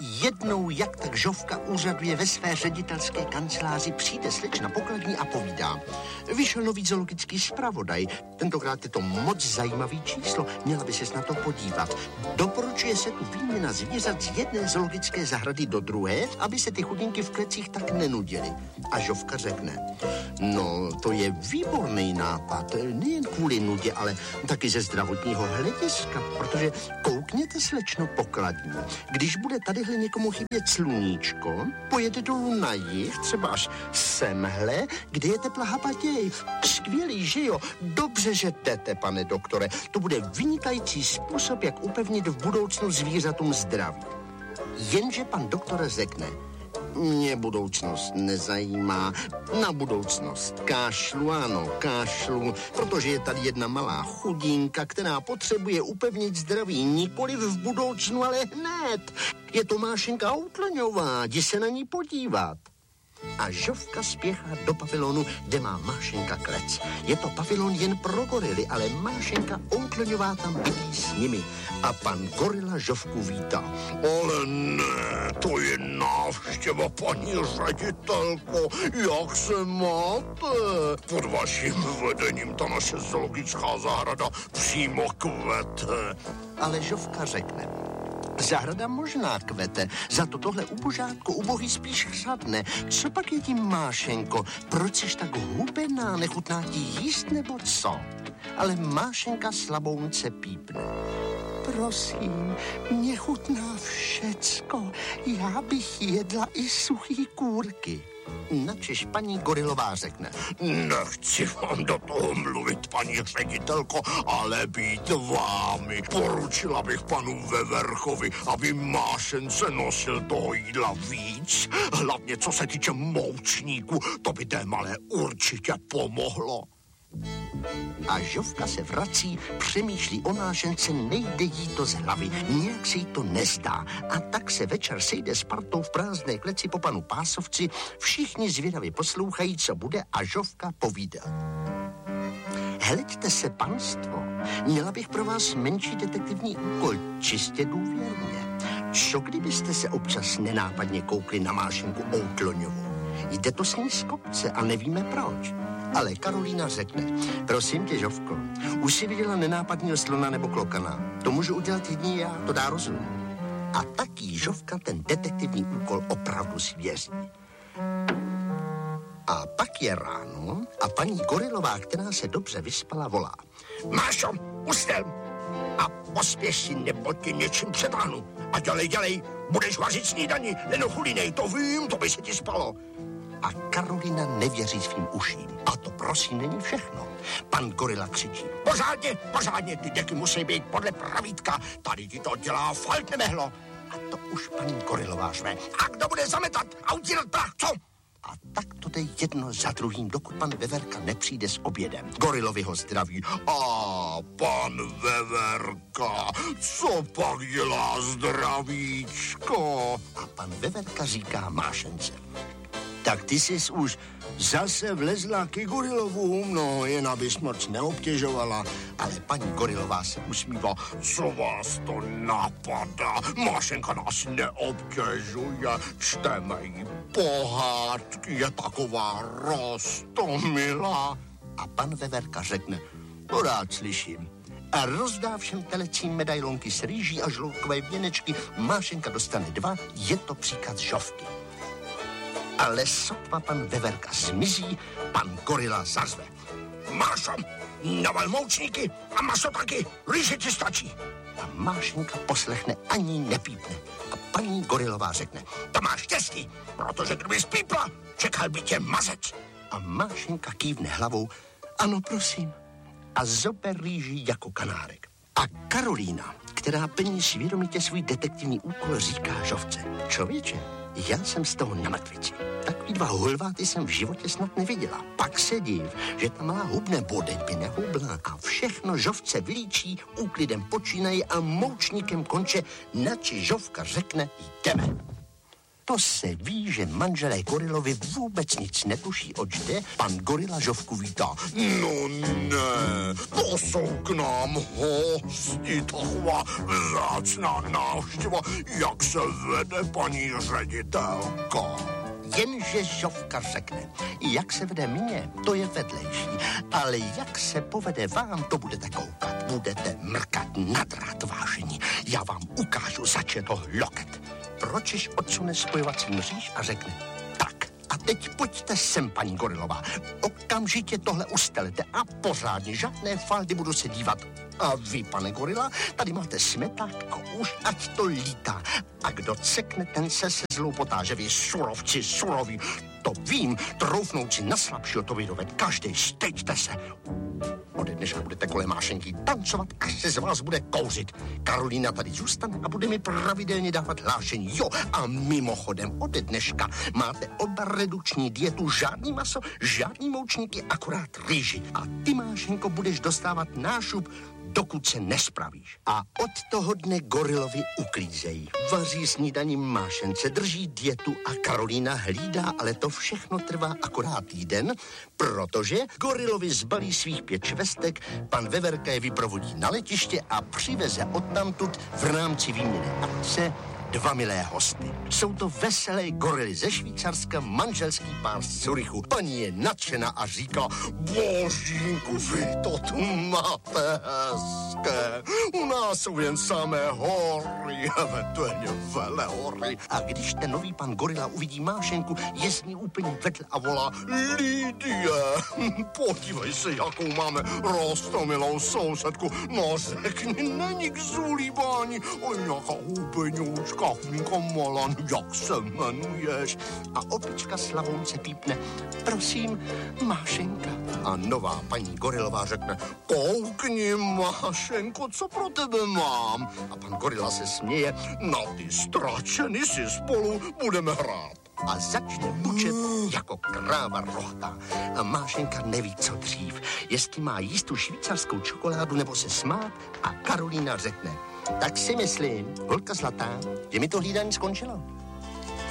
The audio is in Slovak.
Jednou jak tak Žofka úřaduje ve své ředitelské kanceláři, přijde slečna pokladní a povídá. Vyšel nový zoologický zpravodaj. Tentokrát je to moc zajímavý číslo. Měla by ses na to podívat. Doporučuje se tu výměna zvířat z jedné zoologické zahrady do druhé, aby se ty chudinky v klecích tak nenudily. A Žofka řekne, no to je výborný nápad. Nejen kvůli nudě, ale taky ze zdravotního hlediska, protože koukněte, slečno pokladní. Když bude tadyhle někomu chybět sluníčko, pojede dolů na jih, třeba až semhle, kde je tepla hapatěj. Skvělý, že jo? Dobře, že jdete, pane doktore. To bude vynikající způsob, jak upevnit v budoucnu zvířatům zdraví. Jenže pan doktor řekne, mě budoucnost nezajímá. Na budoucnost kašlu, ano, kašlu, protože je tady jedna malá chudinka, která potřebuje upevnit zdraví nikoli v budoucnu, ale hned. Je to Mášenka Outloňová, jdi se na ní podívat. A Žofka spěchá do pavilonu, kde má Mášenka klec. Je to pavilon jen pro gorily, ale Mášenka Outloňová tam bydlí s nimi. A pan gorila Žofku vítá. Ale ne, to je návštěva, paní ředitelko. Jak se máte? Pod vaším vedením ta naše zoologická zahrada přímo kvete. Ale Žofka řekne, zahrada možná kvete, za to tohle ubožátko ubohý spíš chřadne. Co pak je tím, Mášenko? Proč jsi tak hubená? Nechutná ti jíst nebo co? Ale Mášenka slabounce pípne. Prosím, mě chutná všecko. Já bych jedla i suchý kůrky. Načež paní gorilová řekne. Nechci vám do toho mluvit, paní ředitelko, ale být vámi. Poručila bych panu Veverchovi, aby Mášence nosil toho jídla víc. Hlavně co se týče moučníku, to by té malé určitě pomohlo. A Žofka se vrací, přemýšlí o Mášence, nejde jí to z hlavy, nějak se jí to nezdá. A tak se večer sejde s partou v prázdné kleci po panu Pásovci, všichni zvědavě poslouchají, co bude, a Žofka povídá. Hleďte se, panstvo, měla bych pro vás menší detektivní úkol, čistě důvěrně. Co kdybyste se občas nenápadně koukli na Mášenku Outloňovou? Jde to s ní z kopce a nevíme proč. Ale Karolína řekne, prosím tě, Žofko, už jsi viděla nenápadního slona nebo klokana? To můžu udělat jedině já, to dá rozum. A taky Žofka ten detektivní úkol opravdu svěří. A pak je ráno a paní gorilová, která se dobře vyspala, volá. Mášo, ustel a pospěš si, nebo ti něčím přetáhnu. A dělej, budeš vařit snídani, nenochulinej, to vím, to by se ti spalo. A Karolina nevěří svým uším. A to prosím není všechno. Pan gorila křičí. Pořádně, ty deky musí být podle pravítka. Tady ti to dělá Faltnemehlo. A to už paní gorilová řve. A kdo bude zametat a utírat prach, co? A tak to jde jedno za druhým, dokud pan Veverka nepřijde s obědem. Gorilovi ho zdraví. A pan Veverka, co pak dělá zdravíčko? A pan Veverka říká Mášence. Tak ty jsi už zase vlezla ke gorilovům, no jen abys moc neobtěžovala. Ale paní gorilová se usmívá. Co vás to napadá? Mášenka nás neobtěžuje, čteme jí pohádky, je taková roztomilá. A pan Veverka řekne, to rád slyším. A rozdá všem telecím medailonky s rýží a žloukové věnečky. Mášenka dostane 2, je to příkaz Žofky. Ale sotva pan Veverka zmizí, pan gorila zařve. Mášo, naval moučníky a maso taky, rýži ti stačí. A Mášenka poslechne, ani nepípne. A paní gorilová řekne. To máš štěstí, protože kdyby spípla, čekal by tě mazec. A Mášenka kývne hlavou. Ano, prosím. A zobe rýži jako kanárek. A Karolína, která plní svědomitě svůj detektivní úkol, říká Žofce. Člověče, já jsem z toho na mrtvici. Takový 2 hulváty jsem v životě snad neviděla. Pak se div, že ta malá hubne bodek by nehubla a všechno Žofce vylíčí, úklidem počínají a moučníkem konče, nači Žofka řekne, jdeme. To se ví, že manželé gorilovi vůbec nic netuší, oč jde. Pan gorila Žofku vítá. No ne, to jsou k nám hosti, taková vzácná návštěva, jak se vede paní ředitelka. Jenže Žofka řekne, jak se vede mně, to je vedlejší, ale jak se povede vám, to budete koukat. Budete mrkat na drát, vážení. Já vám ukážu, zač je to loket. Pročiš odsune spojovací mříž a řekne, tak a teď pojďte sem, paní gorilová. Okamžitě tohle ustelete a pořádně, žádné faldy, budu se dívat. A vy, pane gorila, tady máte smeták a už ať to lítá. A kdo cekne, ten se zloupotá, že vy surovci, suroví. To vím, troufnout si na slabšího to vydoved. Každej, stejte se. Ode dneška budete kolem Mášenky tancovat, až se z vás bude kouřit. Karolína tady zůstane a bude mi pravidelně dávat hlášení. Jo, a mimochodem, ode dneška máte oba redukční dietu, žádný maso, žádný moučníky, akorát rýži. A ty, Mášenko, budeš dostávat nášup, dokud se nespravíš. A od toho dne gorilovi uklízejí. Vaří snídaní Mášence, drží dietu a Karolína hlídá, ale to všechno trvá akorát týden, protože gorilovi zbalí svých 5 švestek, pan Veverka je vyprovodí na letiště a přiveze odtamtud v rámci výměny akce 2 milé hosty. Jsou to veselé gorily ze Švýcarska, manželský pár z Curychu. Paní je nadšená a říká, božínku, vy to tu máte hezké. U nás jsou jen samé hory, eventuálně velehory. A když ten nový pan gorila uvidí Mášenku, je s ní úplně vedle a volá, Lidie, podívej se, jakou máme rostomilou sousedku. No řekni, není k zulívání, ale nějaká hubeňoučka. Kachminko Malan, jak se jmenuješ? A opička Slavonce pípne, prosím, Mášenka. A nová paní gorilová řekne, koukni, Mášenko, co pro tebe mám? A pan gorila se směje, na ty stračeny si spolu budeme hrát. A začne bučet jako kráva rohtá. A Mášenka neví, co dřív, jestli má jíst tu švýcarskou čokoládu nebo se smát. A Karolína řekne, tak si myslím, holka zlatá, že mi to hlídání skončilo.